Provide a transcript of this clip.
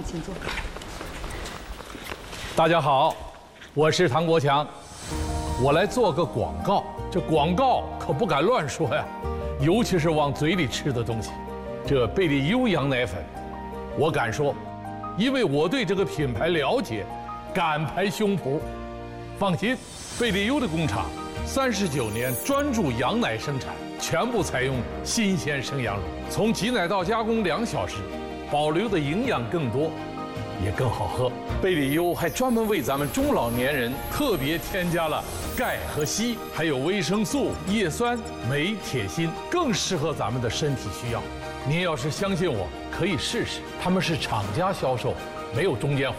请坐。 大家好，我是唐国强，我来做个广告。这广告可不敢乱说呀，尤其是往嘴里吃的东西。这贝利优羊奶粉，我敢说，因为我对这个品牌了解，敢拍胸脯。放心，贝利优的工厂39年专注羊奶生产，全部采用新鲜生羊乳，从挤奶到加工2小时，保留的营养更多，也更好喝。贝利优还专门为咱们中老年人特别添加了钙和硒，还有维生素、叶酸、镁、铁、锌，更适合咱们的身体需要。您要是相信我，可以试试。他们是厂家销售，没有中间